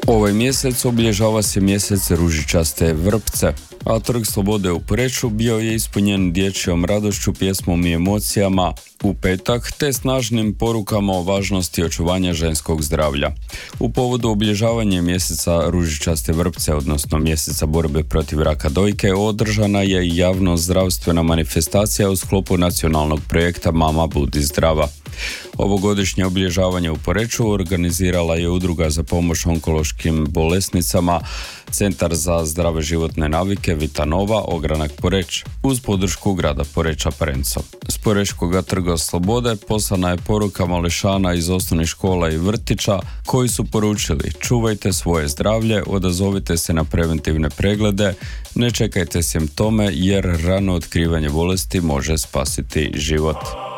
Ovaj mjesec obilježava se mjesec ružičaste vrpce, a Trg slobode u Poreču bio je ispunjen dječjom radošću, pjesmom i emocijama u petak, te snažnim porukama o važnosti očuvanja ženskog zdravlja. U povodu obilježavanja mjeseca ružičaste vrpce, odnosno mjeseca borbe protiv raka dojke, održana je javno zdravstvena manifestacija u sklopu nacionalnog projekta Mama budi zdrava. Ovogodišnje obilježavanje u Poreču organizirala je Udruga za pomoć onkološkim bolesnicama, Centar za zdrave životne navike Vitanova, Ogranak Poreč, uz podršku grada Poreča Parenco. S Porečkoga Trga slobode poslana je poruka mališana iz osnovnih škola i vrtića koji su poručili: čuvajte svoje zdravlje, odazovite se na preventivne preglede, ne čekajte simptome jer rano otkrivanje bolesti može spasiti život.